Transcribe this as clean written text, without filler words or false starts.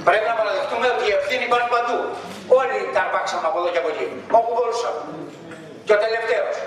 Πρέπει να παραδεχτούμε ότι η ευθύνη υπάρχει παντού. Όλοι τα αρπάξαμε από εδώ και από εκεί, όπου μπορούσαμε. Και ο τελευταίος,